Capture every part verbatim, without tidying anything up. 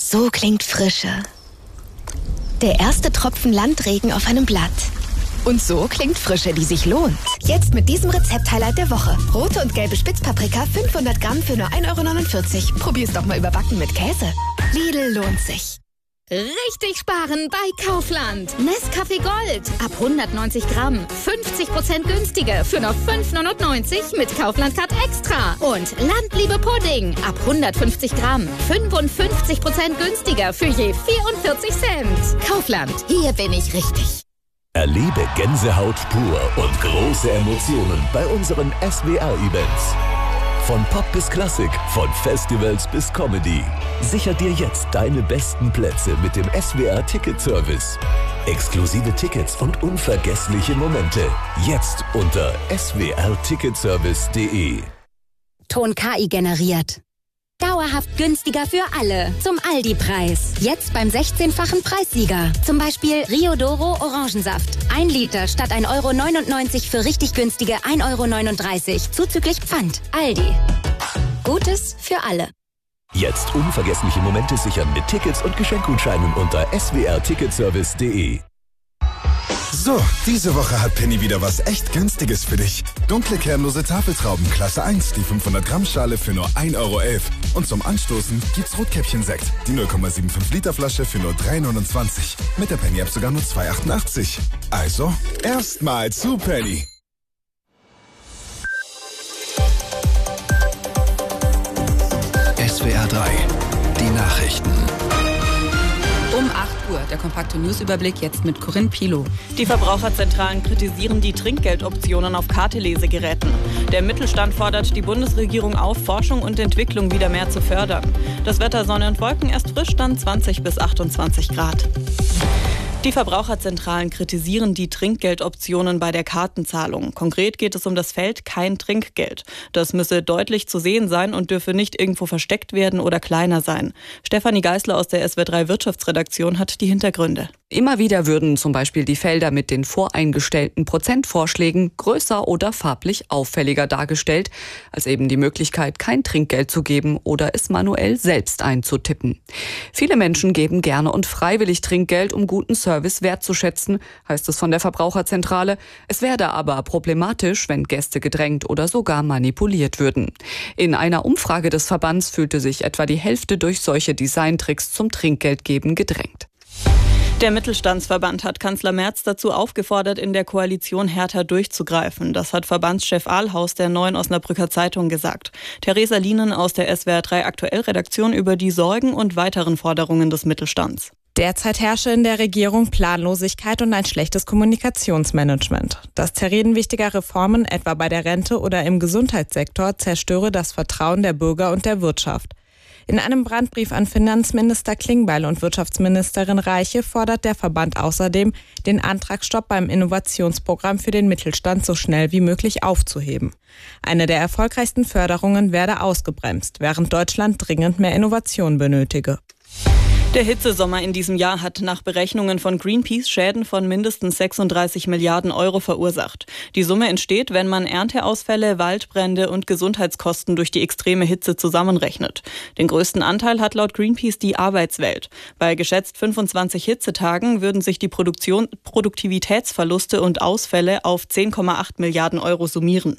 So klingt Frische. Der erste Tropfen Landregen auf einem Blatt. Und so klingt Frische, die sich lohnt. Jetzt mit diesem Rezept-Highlight der Woche. Rote und gelbe Spitzpaprika, fünfhundert Gramm für nur ein Euro neunundvierzig. Probier's doch mal überbacken mit Käse. Lidl lohnt sich. Richtig sparen bei Kaufland. Nescafé Gold. Ab hundertneunzig Gramm. fünfzig Prozent günstiger für nur fünf neunundneunzig mit Kaufland Card Extra. Und Landliebe Pudding. Ab hundertfünfzig Gramm. fünfundfünfzig Prozent günstiger für je vierundvierzig Cent. Kaufland. Hier bin ich richtig. Erlebe Gänsehaut pur und große Emotionen bei unseren S W R-Events. Von Pop bis Klassik, von Festivals bis Comedy. Sicher dir jetzt deine besten Plätze mit dem S W R-Ticket-Service. Exklusive Tickets und unvergessliche Momente. Jetzt unter s w r ticketservice punkt d e. Ton K I generiert. Dauerhaft günstiger für alle. Zum Aldi-Preis. Jetzt beim sechzehnfachen Preissieger. Zum Beispiel Rio Doro Orangensaft. Ein Liter statt ein Euro neunundneunzig für richtig günstige ein Euro neununddreißig. Zuzüglich Pfand. Aldi. Gutes für alle. Jetzt unvergessliche Momente sichern mit Tickets und Geschenkgutscheinen unter s w r ticketservice punkt d e. So, diese Woche hat Penny wieder was echt Günstiges für dich. Dunkle kernlose Tafeltrauben Klasse eins, die fünfhundert Gramm Schale für nur ein Euro elf. Und zum Anstoßen gibt's Rotkäppchen-Sekt, die null Komma fünfundsiebzig Liter Flasche für nur drei neunundzwanzig. Mit der Penny-App sogar nur zwei achtundachtzig. Also, erstmal zu Penny. S W R drei, die Nachrichten. Um acht Uhr, der kompakte Newsüberblick jetzt mit Corinne Pilow. Die Verbraucherzentralen kritisieren die Trinkgeldoptionen auf Kartelesegeräten. Der Mittelstand fordert die Bundesregierung auf, Forschung und Entwicklung wieder mehr zu fördern. Das Wetter Sonne und Wolken erst frisch, dann zwanzig bis achtundzwanzig Grad. Die Verbraucherzentralen kritisieren die Trinkgeldoptionen bei der Kartenzahlung. Konkret geht es um das Feld kein Trinkgeld. Das müsse deutlich zu sehen sein und dürfe nicht irgendwo versteckt werden oder kleiner sein. Stefanie Geisler aus der S W R drei Wirtschaftsredaktion hat die Hintergründe. Immer wieder würden zum Beispiel die Felder mit den voreingestellten Prozentvorschlägen größer oder farblich auffälliger dargestellt, als eben die Möglichkeit, kein Trinkgeld zu geben oder es manuell selbst einzutippen. Viele Menschen geben gerne und freiwillig Trinkgeld, um guten Service wertzuschätzen, heißt es von der Verbraucherzentrale. Es werde aber problematisch, wenn Gäste gedrängt oder sogar manipuliert würden. In einer Umfrage des Verbands fühlte sich etwa die Hälfte durch solche Designtricks zum Trinkgeldgeben gedrängt. Der Mittelstandsverband hat Kanzler Merz dazu aufgefordert, in der Koalition härter durchzugreifen. Das hat Verbandschef Ahlhaus der Neuen Osnabrücker Zeitung gesagt. Theresa Lienen aus der S W R drei Aktuell-Redaktion über die Sorgen und weiteren Forderungen des Mittelstands. Derzeit herrsche in der Regierung Planlosigkeit und ein schlechtes Kommunikationsmanagement. Das Zerreden wichtiger Reformen, etwa bei der Rente oder im Gesundheitssektor, zerstöre das Vertrauen der Bürger und der Wirtschaft. In einem Brandbrief an Finanzminister Klingbeil und Wirtschaftsministerin Reiche fordert der Verband außerdem, den Antragsstopp beim Innovationsprogramm für den Mittelstand so schnell wie möglich aufzuheben. Eine der erfolgreichsten Förderungen werde ausgebremst, während Deutschland dringend mehr Innovation benötige. Der Hitzesommer in diesem Jahr hat nach Berechnungen von Greenpeace Schäden von mindestens sechsunddreißig Milliarden Euro verursacht. Die Summe entsteht, wenn man Ernteausfälle, Waldbrände und Gesundheitskosten durch die extreme Hitze zusammenrechnet. Den größten Anteil hat laut Greenpeace die Arbeitswelt. Bei geschätzt fünfundzwanzig Hitzetagen würden sich die Produktion, Produktivitätsverluste und Ausfälle auf zehn Komma acht Milliarden Euro summieren.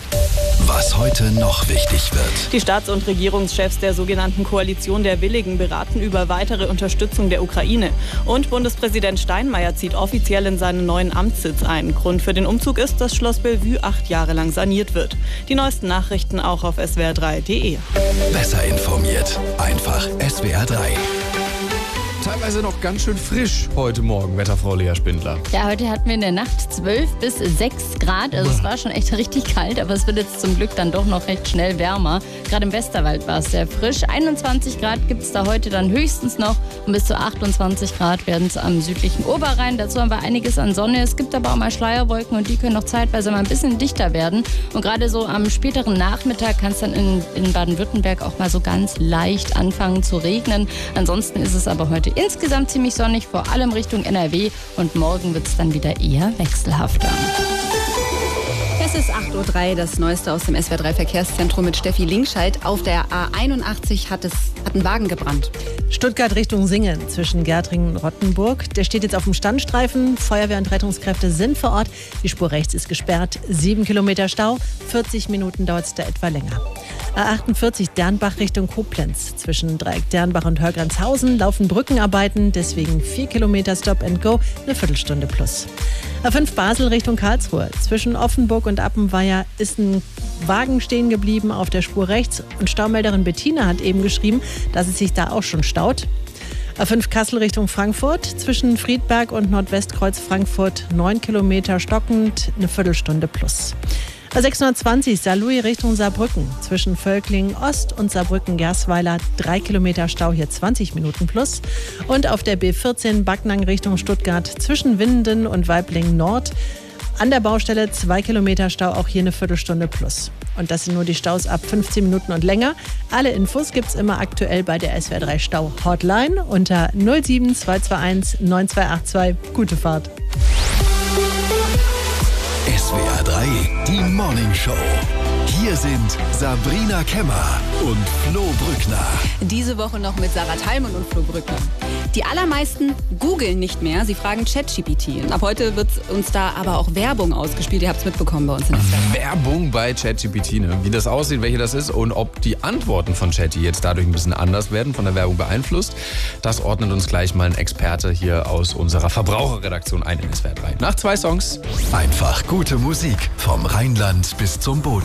Was heute noch wichtig wird. Die Staats- und Regierungschefs der sogenannten Koalition der Willigen beraten über weitere Unterstützung der Ukraine. Und Bundespräsident Steinmeier zieht offiziell in seinen neuen Amtssitz ein. Grund für den Umzug ist, dass Schloss Bellevue acht Jahre lang saniert wird. Die neuesten Nachrichten auch auf s w r drei punkt d e. Besser informiert. Einfach S W R drei. Teilweise noch ganz schön frisch heute Morgen, Wetterfrau Lea Spindler. Ja, heute hatten wir in der Nacht zwölf bis sechs Grad. Also es war schon echt richtig kalt, aber es wird jetzt zum Glück dann doch noch recht schnell wärmer. Gerade im Westerwald war es sehr frisch. einundzwanzig Grad gibt es da heute dann höchstens noch und bis zu achtundzwanzig Grad werden es am südlichen Oberrhein. Dazu haben wir einiges an Sonne. Es gibt aber auch mal Schleierwolken und die können noch zeitweise mal ein bisschen dichter werden. Und gerade so am späteren Nachmittag kann es dann in, in Baden-Württemberg auch mal so ganz leicht anfangen zu regnen. Ansonsten ist es aber heute insgesamt ziemlich sonnig, vor allem Richtung N R W und morgen wird es dann wieder eher wechselhafter. Es ist acht Uhr drei, das Neueste aus dem S W R drei Verkehrszentrum mit Steffi Linkscheid. Auf der A einundachtzig hat, es, hat ein Wagen gebrannt. Stuttgart Richtung Singen zwischen Gärtringen und Rottenburg. Der steht jetzt auf dem Standstreifen. Feuerwehr und Rettungskräfte sind vor Ort. Die Spur rechts ist gesperrt. Sieben Kilometer Stau. vierzig Minuten dauert es da etwa länger. A achtundvierzig Dernbach Richtung Koblenz. Zwischen Dreieck Dernbach und Hörgrenzhausen laufen Brückenarbeiten. Deswegen vier Kilometer Stop and Go. Eine Viertelstunde plus. A fünf Basel Richtung Karlsruhe. Zwischen Offenburg und Appenweier ist ein Wagen stehen geblieben auf der Spur rechts. Und Staumelderin Bettina hat eben geschrieben, dass es sich da auch schon staut. A fünf Kassel Richtung Frankfurt. Zwischen Friedberg und Nordwestkreuz Frankfurt neun Kilometer stockend, eine Viertelstunde plus. A sechshundertzwanzig Saarlouis Richtung Saarbrücken. Zwischen Völklingen Ost und Saarbrücken-Gersweiler drei Kilometer Stau, hier zwanzig Minuten plus. Und auf der B vierzehn Backnang Richtung Stuttgart zwischen Winden und Waiblingen Nord. An der Baustelle zwei Kilometer Stau, auch hier eine Viertelstunde plus. Und das sind nur die Staus ab fünfzehn Minuten und länger. Alle Infos gibt's immer aktuell bei der S W R drei Stau Hotline unter null sieben zwei zwei eins neun zwei acht zwei. Gute Fahrt. S W R drei, die Morning Show. Hier sind Sabrina Kemmer und Flo Brückner. Diese Woche noch mit Sarah Thalmann und Flo Brückner. Die allermeisten googeln nicht mehr, sie fragen ChatGPT. Ab heute wird uns da aber auch Werbung ausgespielt. Ihr habt es mitbekommen bei uns in der Stadt. Werbung bei ChatGPT, ne? Wie das aussieht, welche das ist und ob die Antworten von Chatty jetzt dadurch ein bisschen anders werden, von der Werbung beeinflusst, das ordnet uns gleich mal ein Experte hier aus unserer Verbraucherredaktion ein in S W R drei. Nach zwei Songs. Einfach gute Musik vom Rheinland bis zum Boden.